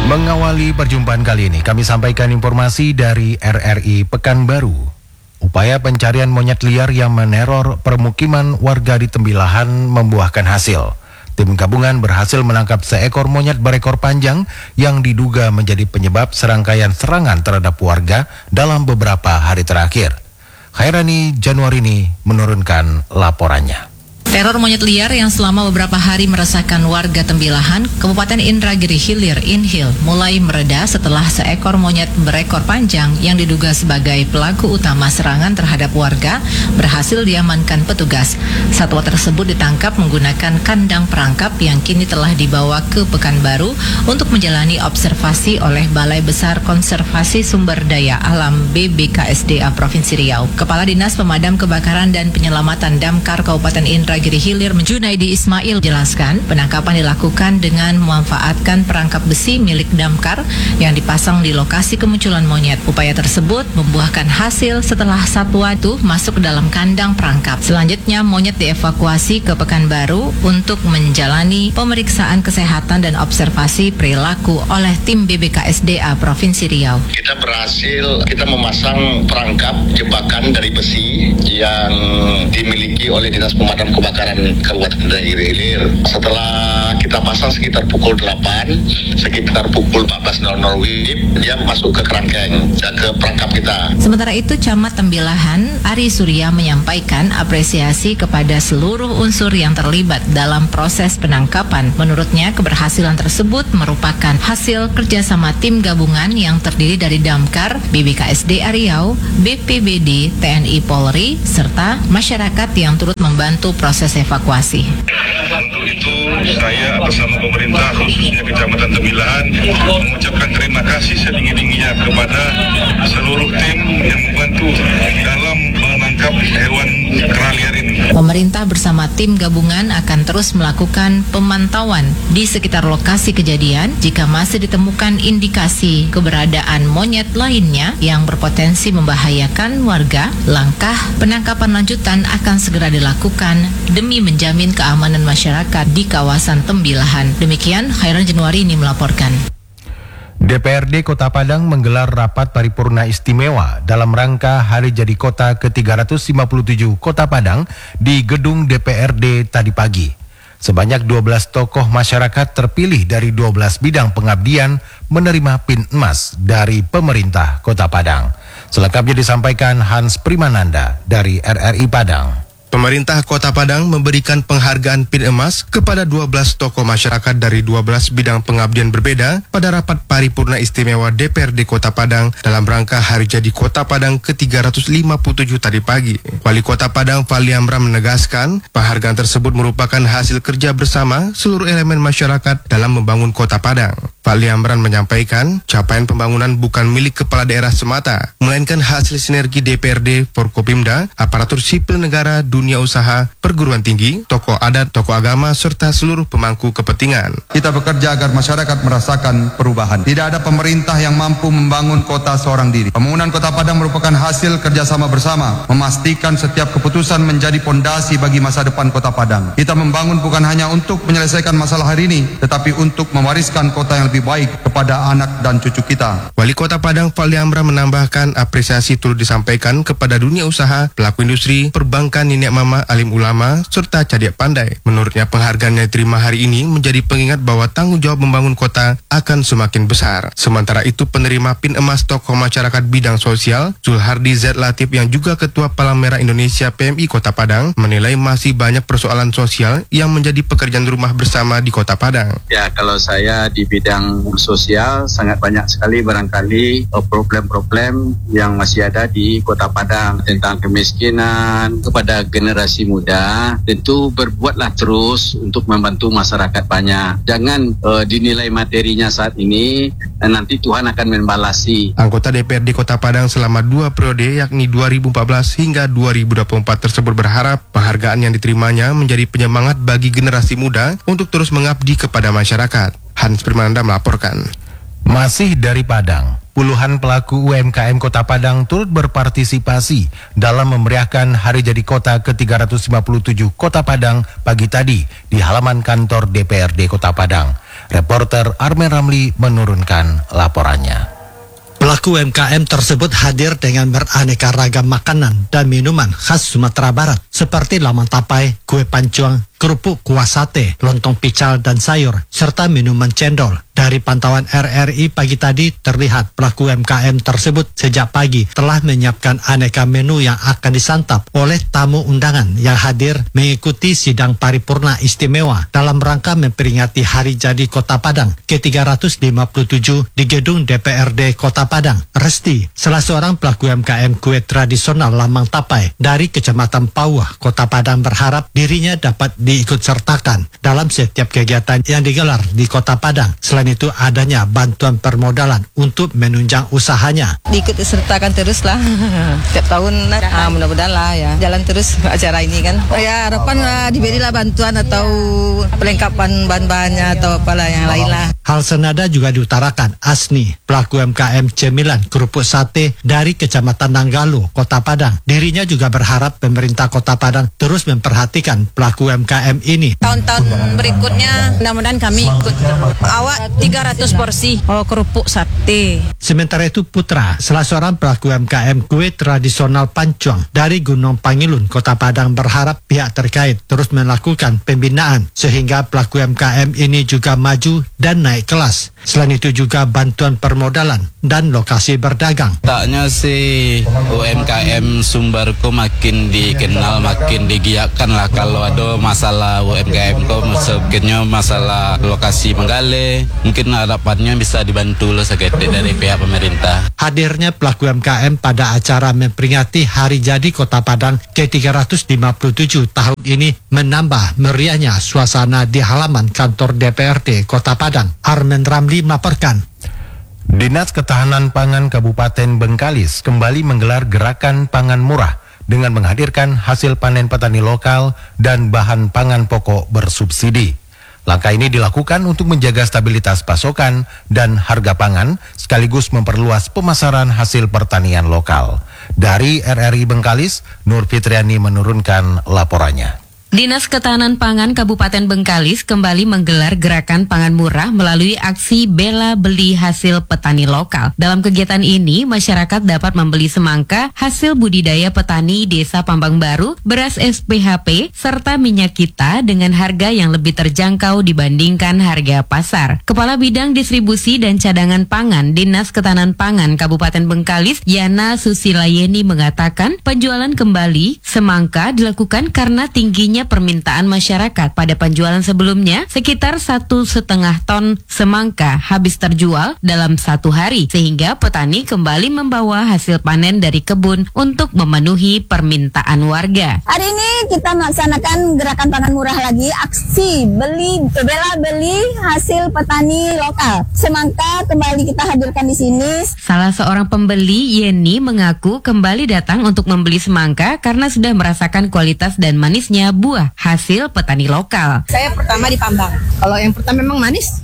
Mengawali perjumpaan kali ini, kami sampaikan informasi dari RRI Pekanbaru. Upaya pencarian monyet liar yang meneror permukiman warga di Tembilahan membuahkan hasil. Tim gabungan berhasil menangkap seekor monyet berekor panjang yang diduga menjadi penyebab serangkaian serangan terhadap warga dalam beberapa hari terakhir. Khairani Januarini menurunkan laporannya. Teror monyet liar yang selama beberapa hari meresahkan warga Tembilahan, Kabupaten Indragiri Hilir Inhil, mulai mereda setelah seekor monyet berekor panjang yang diduga sebagai pelaku utama serangan terhadap warga berhasil diamankan petugas. Satwa tersebut ditangkap menggunakan kandang perangkap yang kini telah dibawa ke Pekanbaru untuk menjalani observasi oleh Balai Besar Konservasi Sumber Daya Alam BBKSDA Provinsi Riau. Kepala Dinas Pemadam Kebakaran dan Penyelamatan Damkar Kabupaten Indragiri Hilir Junaidi Ismail jelaskan, penangkapan dilakukan dengan memanfaatkan perangkap besi milik damkar yang dipasang di lokasi kemunculan monyet. Upaya tersebut membuahkan hasil setelah satwa itu masuk ke dalam kandang perangkap. Selanjutnya monyet dievakuasi ke Pekanbaru untuk menjalani pemeriksaan kesehatan dan observasi perilaku oleh tim BBKSDA Provinsi Riau. Kita memasang perangkap jebakan dari besi yang dimiliki oleh Dinas Pemadam Kebakaran Kabupaten Indragiri Hilir. Setelah kita pasang sekitar pukul 8, sekitar pukul 14.00 WIB, dia masuk ke kerangkeng dan ke perangkap kita. Sementara itu, Camat Tembilahan Ari Surya menyampaikan apresiasi kepada seluruh unsur yang terlibat dalam proses penangkapan. Menurutnya, keberhasilan tersebut merupakan hasil kerjasama tim gabungan yang terdiri dari Damkar, BBKSDA Riau, BPBD, TNI Polri, serta masyarakat yang turut membantu proses evakuasi. Untuk itu, saya atas nama pemerintah khususnya Kecamatan Tembilahan mengucapkan terima kasih setinggi-tingginya kepada seluruh tim yang membantu dalam menangkap hewan kera liar ini. Pemerintah bersama tim gabungan akan terus melakukan pemantauan di sekitar lokasi kejadian jika masih ditemukan indikasi keberadaan monyet lainnya yang berpotensi membahayakan warga. Langkah penangkapan lanjutan akan segera dilakukan demi menjamin keamanan masyarakat di kawasan Tembilahan. Demikian, Khairan Januarini melaporkan. DPRD Kota Padang menggelar rapat paripurna istimewa dalam rangka Hari Jadi Kota ke-357 Kota Padang di gedung DPRD tadi pagi. Sebanyak 12 tokoh masyarakat terpilih dari 12 bidang pengabdian menerima PIN emas dari pemerintah Kota Padang. Selengkapnya disampaikan Hans Primananda dari RRI Padang. Pemerintah Kota Padang memberikan penghargaan PIN emas kepada 12 tokoh masyarakat dari 12 bidang pengabdian berbeda pada rapat paripurna istimewa DPRD Kota Padang dalam rangka Hari Jadi Kota Padang ke-357 tadi pagi. Wali Kota Padang Fali Amran menegaskan penghargaan tersebut merupakan hasil kerja bersama seluruh elemen masyarakat dalam membangun Kota Padang. Fali Amran menyampaikan capaian pembangunan bukan milik kepala daerah semata, melainkan hasil sinergi DPRD, Forkopimda, aparatur sipil negara, dunia usaha, perguruan tinggi, tokoh adat, tokoh agama, serta seluruh pemangku kepentingan. Kita bekerja agar masyarakat merasakan perubahan. Tidak ada pemerintah yang mampu membangun kota seorang diri. Pembangunan Kota Padang merupakan hasil kerjasama bersama, memastikan setiap keputusan menjadi pondasi bagi masa depan Kota Padang. Kita membangun bukan hanya untuk menyelesaikan masalah hari ini, tetapi untuk mewariskan kota yang lebih baik kepada anak dan cucu kita. Wali Kota Padang Fali Amran menambahkan apresiasi turut disampaikan kepada dunia usaha, pelaku industri, perbankan, nenek mama, alim ulama, serta cadia pandai. Menurutnya penghargaan yang diterima hari ini menjadi pengingat bahwa tanggung jawab membangun kota akan semakin besar. Sementara itu penerima PIN emas tokoh masyarakat bidang sosial, Zulhardi Z. Latif yang juga Ketua Palang Merah Indonesia PMI Kota Padang menilai masih banyak persoalan sosial yang menjadi pekerjaan rumah bersama di Kota Padang. Ya, kalau saya di bidang sosial sangat banyak sekali barangkali problem-problem yang masih ada di Kota Padang tentang kemiskinan. Kepada generasi muda tentu berbuatlah terus untuk membantu masyarakat banyak. Jangan dinilai materinya saat ini, nanti Tuhan akan membalasi. Anggota DPRD Kota Padang selama 2 periode yakni 2014 hingga 2024 tersebut berharap penghargaan yang diterimanya menjadi penyemangat bagi generasi muda untuk terus mengabdi kepada masyarakat. Hans Primananda melaporkan. Masih dari Padang, puluhan pelaku UMKM Kota Padang turut berpartisipasi dalam memeriahkan Hari Jadi Kota ke-357 Kota Padang pagi tadi di halaman kantor DPRD Kota Padang. Reporter Armen Ramli menurunkan laporannya. Pelaku UMKM tersebut hadir dengan beraneka ragam makanan dan minuman khas Sumatera Barat seperti lamang tapai, kue pancuang, kerupuk kuah sate, lontong pical dan sayur, serta minuman cendol. Dari pantauan RRI pagi tadi terlihat pelaku UMKM tersebut sejak pagi telah menyiapkan aneka menu yang akan disantap oleh tamu undangan yang hadir mengikuti sidang paripurna istimewa dalam rangka memperingati Hari Jadi Kota Padang ke-357 di gedung DPRD Kota Padang. Resti, salah seorang pelaku UMKM kue tradisional lamang tapai dari Kecamatan Pauah, Kota Padang berharap dirinya dapat diikutsertakan dalam setiap kegiatan yang digelar di Kota Padang. Selain itu adanya bantuan permodalan untuk menunjang usahanya. Diikut sertakan terus lah, setiap tahun mudah-mudahan lah ya, jalan terus acara ini kan. Ya harapan diberilah bantuan atau pelengkapan bahan-bahannya atau apalah yang lain lah. Hal senada juga diutarakan Asni, pelaku UMKM cemilan kerupuk sate dari Kecamatan Nanggalo, Kota Padang. Dirinya juga berharap pemerintah Kota Padang terus memperhatikan pelaku UMKM ini. Tahun-tahun berikutnya mudah-mudahan kami ikut. Awak 300 porsi kerupuk sate. Sementara itu Putra, salah seorang pelaku UMKM kue tradisional pancuang dari Gunung Pangilun, Kota Padang berharap pihak terkait terus melakukan pembinaan sehingga pelaku UMKM ini juga maju dan naik kelas. Selain itu juga bantuan permodalan dan lokasi berdagang. Taknya sih UMKM Sumberko makin dikenal, makin digiatkan lah. Kalau ada masalah UMKM kok mungkinnya masalah lokasi menggale, mungkin harapannya bisa dibantu loh seketik dari pihak pemerintah. Hadirnya pelaku UMKM pada acara memperingati Hari Jadi Kota Padang ke-357 tahun ini menambah meriahnya suasana di halaman kantor DPRD Kota Padang. Armen Ramli melaporkan. Dinas Ketahanan Pangan Kabupaten Bengkalis kembali menggelar gerakan pangan murah dengan menghadirkan hasil panen petani lokal dan bahan pangan pokok bersubsidi. Langkah ini dilakukan untuk menjaga stabilitas pasokan dan harga pangan sekaligus memperluas pemasaran hasil pertanian lokal. Dari RRI Bengkalis, Nur Fitriani menurunkan laporannya. Dinas Ketahanan Pangan Kabupaten Bengkalis kembali menggelar gerakan pangan murah melalui aksi bela beli hasil petani lokal. Dalam kegiatan ini, masyarakat dapat membeli semangka, hasil budidaya petani Desa Pambang Baru, beras SPHP, serta minyak kita dengan harga yang lebih terjangkau dibandingkan harga pasar. Kepala Bidang Distribusi dan Cadangan Pangan Dinas Ketahanan Pangan Kabupaten Bengkalis, Yana Susilayeni mengatakan penjualan kembali semangka dilakukan karena tingginya permintaan masyarakat. Pada penjualan sebelumnya, sekitar 1,5 ton semangka habis terjual dalam satu hari, sehingga petani kembali membawa hasil panen dari kebun untuk memenuhi permintaan warga. Hari ini kita melaksanakan gerakan pangan murah lagi, aksi bela beli hasil petani lokal. Semangka kembali kita hadirkan di sini. Salah seorang pembeli, Yeni, mengaku kembali datang untuk membeli semangka karena sudah merasakan kualitas dan manisnya buah hasil petani lokal. Saya pertama di Pambang. Kalau yang pertama memang manis.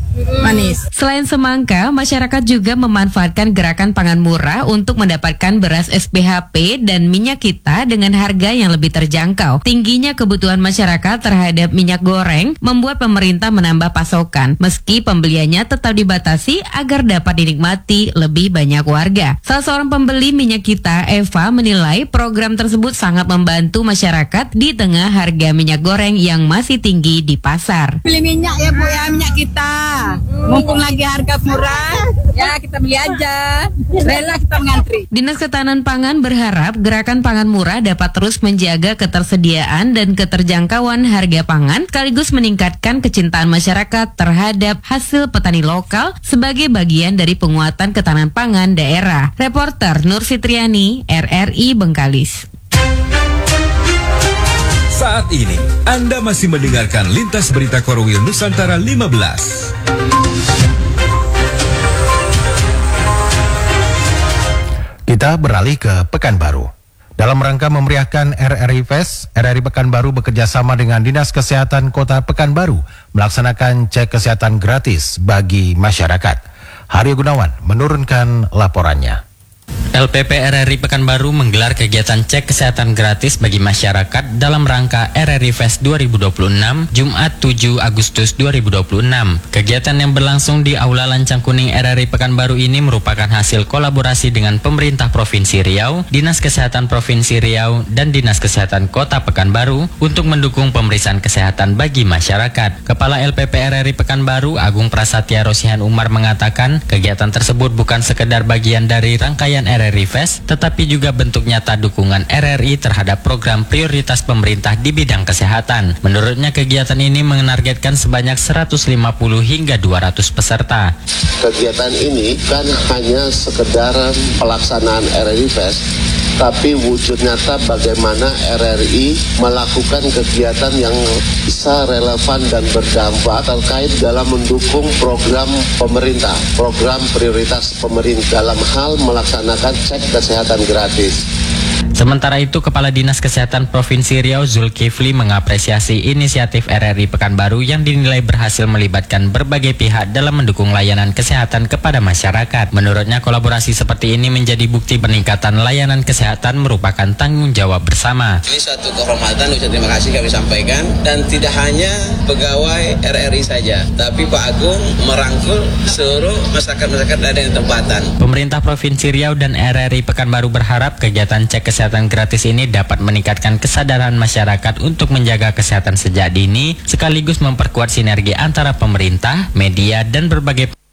Selain semangka, masyarakat juga memanfaatkan gerakan pangan murah untuk mendapatkan beras SPHP dan minyak kita dengan harga yang lebih terjangkau. Tingginya kebutuhan masyarakat terhadap minyak goreng membuat pemerintah menambah pasokan, meski pembeliannya tetap dibatasi agar dapat dinikmati lebih banyak warga. Salah seorang pembeli minyak kita, Eva, menilai program tersebut sangat membantu masyarakat di tengah harga minyak goreng yang masih tinggi di pasar. Beli minyak ya Bu ya, minyak kita. Mumpung lagi harga murah, ya kita beli aja. Rela kita mengantri. Dinas Ketahanan Pangan berharap gerakan pangan murah dapat terus menjaga ketersediaan dan keterjangkauan harga pangan, sekaligus meningkatkan kecintaan masyarakat terhadap hasil petani lokal sebagai bagian dari penguatan ketahanan pangan daerah. Reporter Nur Fitriani, RRI Bengkalis. Saat ini, Anda masih mendengarkan Lintas Berita Korwil Nusantara 15. Kita beralih ke Pekanbaru. Dalam rangka memeriahkan RRI Fest, RRI Pekanbaru bekerjasama dengan Dinas Kesehatan Kota Pekanbaru melaksanakan cek kesehatan gratis bagi masyarakat. Haryo Gunawan menurunkan laporannya. LPP RRI Pekanbaru menggelar kegiatan cek kesehatan gratis bagi masyarakat dalam rangka RRI Fest 2026 Jumat 7 Agustus 2026. Kegiatan yang berlangsung di Aula Lancang Kuning RRI Pekanbaru ini merupakan hasil kolaborasi dengan pemerintah Provinsi Riau, Dinas Kesehatan Provinsi Riau, dan Dinas Kesehatan Kota Pekanbaru untuk mendukung pemeriksaan kesehatan bagi masyarakat. Kepala LPP RRI Pekanbaru Agung Prasetya Rosihan Umar mengatakan kegiatan tersebut bukan sekedar bagian dari rangkaian RRI Fest, tetapi juga bentuk nyata dukungan RRI terhadap program prioritas pemerintah di bidang kesehatan. Menurutnya kegiatan ini menargetkan sebanyak 150 hingga 200 peserta. Kegiatan ini kan hanya sekedar pelaksanaan RRI Fest, tapi wujud nyata bagaimana RRI melakukan kegiatan yang bisa relevan dan berdampak terkait dalam mendukung program pemerintah, program prioritas pemerintah dalam hal melaksanakan cek kesehatan gratis. Sementara itu, Kepala Dinas Kesehatan Provinsi Riau Zulkifli mengapresiasi inisiatif RRI Pekanbaru yang dinilai berhasil melibatkan berbagai pihak dalam mendukung layanan kesehatan kepada masyarakat. Menurutnya, kolaborasi seperti ini menjadi bukti peningkatan layanan kesehatan merupakan tanggung jawab bersama. Ini suatu kehormatan, ucap terima kasih kami sampaikan, dan tidak hanya pegawai RRI saja, tapi Pak Agung merangkul seluruh masyarakat ada di tempatan. Pemerintah Provinsi Riau dan RRI Pekanbaru berharap kegiatan cek kesehatan gratis ini dapat meningkatkan kesadaran masyarakat untuk menjaga kesehatan sejak dini, sekaligus memperkuat sinergi antara pemerintah, media, dan berbagai